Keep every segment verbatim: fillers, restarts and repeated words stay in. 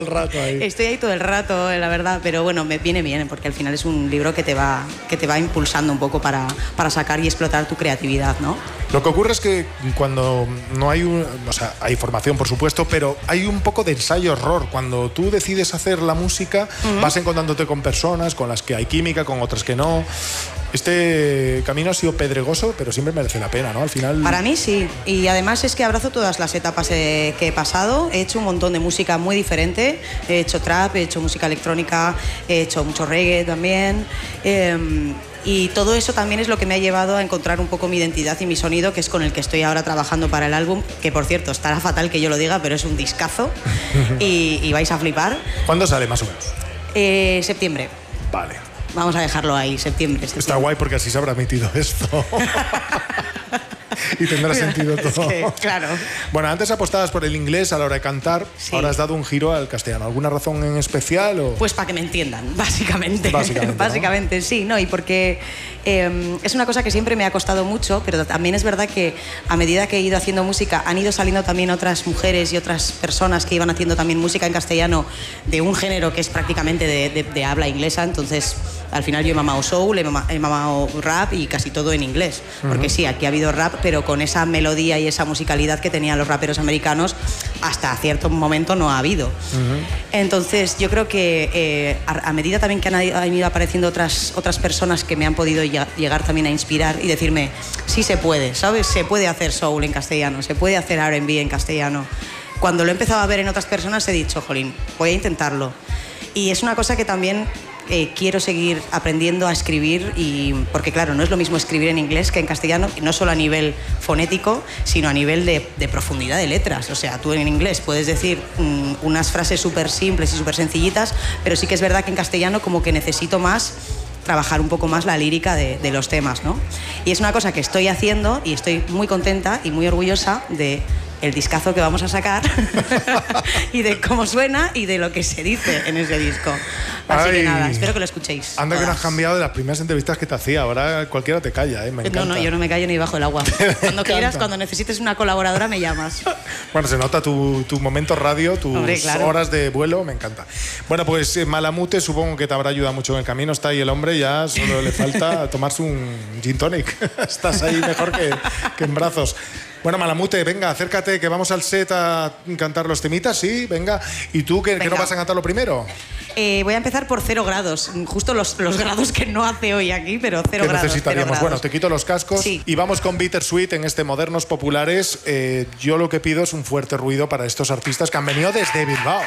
el rato ahí. Estoy ahí todo el rato, la verdad, pero bueno, me viene bien, porque al final es un libro que te va, que te va impulsando un poco para, para sacar y explotar tu creatividad, ¿no? Lo que ocurre es que cuando no hay un... O sea, hay formación, por supuesto, pero hay un poco de ensayo-error. Cuando tú decides hacer la música, uh-huh. vas encontrándote con personas con las que hay química, con otras que no. Este camino ha sido pedregoso, pero siempre merece la pena, ¿no? Al final... Para mí sí, y además es que abrazo todas las etapas eh, que he pasado. He hecho un montón de música muy diferente. He hecho trap, he hecho música electrónica, he hecho mucho reggae también. Eh, y todo eso también es lo que me ha llevado a encontrar un poco mi identidad y mi sonido, que es con el que estoy ahora trabajando para el álbum, que por cierto, estará fatal que yo lo diga, pero es un discazo y, y vais a flipar. ¿Cuándo sale, más o menos? Eh, septiembre. Vale. Vamos a dejarlo ahí, septiembre, septiembre. Está guay porque así se habrá emitido esto. Y tendrá sentido todo. Es que, claro. Bueno, antes apostabas por el inglés a la hora de cantar, sí. Ahora has dado un giro al castellano. ¿Alguna razón en especial? O? Pues para que me entiendan, básicamente. Básicamente, básicamente ¿no? Sí, no, y porque eh, es una cosa que siempre me ha costado mucho, pero también es verdad que a medida que he ido haciendo música, han ido saliendo también otras mujeres y otras personas que iban haciendo también música en castellano de un género que es prácticamente de, de, de habla inglesa, entonces al final yo he mamado soul, he mamado, he mamado rap y casi todo en inglés, porque uh-huh. sí, aquí ha habido rap, pero con esa melodía y esa musicalidad que tenían los raperos americanos hasta cierto momento no ha habido. Uh-huh. Entonces yo creo que eh, a, a medida también que han, han ido apareciendo otras, otras personas que me han podido ya, llegar también a inspirar y decirme, sí se puede, ¿sabes? Se puede hacer soul en castellano, se puede hacer R and B en castellano. Cuando lo he empezado a ver en otras personas he dicho, jolín, voy a intentarlo. Y es una cosa que también Eh, quiero seguir aprendiendo a escribir, y porque claro, no es lo mismo escribir en inglés que en castellano, y no solo a nivel fonético, sino a nivel de, de profundidad de letras. O sea, tú en inglés puedes decir um, unas frases súper simples y súper sencillitas, pero sí que es verdad que en castellano como que necesito más trabajar un poco más la lírica de, de los temas, ¿no? Y es una cosa que estoy haciendo y estoy muy contenta y muy orgullosa de el discazo que vamos a sacar y de cómo suena y de lo que se dice en ese disco. Así Ay, que nada, espero que lo escuchéis. Anda todas. Que no has cambiado de las primeras entrevistas que te hacía. Ahora cualquiera te calla, ¿eh? Me encanta. No, no, yo no me callo ni bajo el agua. Cuando quieras, cuando necesites una colaboradora, me llamas. Bueno, se nota tu, tu momento radio, tus Hombre, claro. horas de vuelo, me encanta. Bueno, pues eh, Malamute supongo que te habrá ayudado mucho en el camino. Está ahí el hombre, ya solo le falta tomarse un gin tonic. Estás ahí mejor que, que en brazos. Bueno, Malamute, venga, acércate, que vamos al set a cantar los temitas, sí, venga. ¿Y tú que, que no vas a cantar lo primero? Eh, voy a empezar por cero grados, justo los, los grados que no hace hoy aquí, pero cero ¿Qué grados. necesitaríamos? Cero grados. Bueno, te quito los cascos sí. y vamos con Bittersweet en este Modernos Populares. Eh, yo lo que pido es un fuerte ruido para estos artistas que han venido desde Bilbao.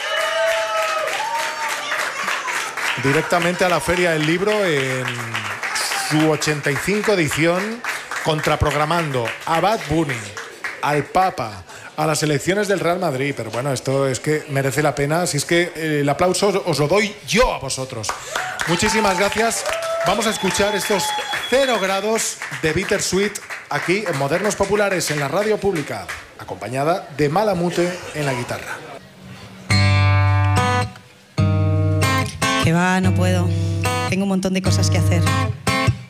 Directamente a la Feria del Libro en su ochenta y cinco edición, contraprogramando a Bad Bunny, al Papa, a las elecciones del Real Madrid. Pero bueno, esto es que merece la pena. Así es que eh, el aplauso os lo doy yo a vosotros. Muchísimas gracias. Vamos a escuchar estos cero grados de Bittersweet aquí en Modernos Populares, en la radio pública, acompañada de Malamute en la guitarra. Que va, no puedo. Tengo un montón de cosas que hacer.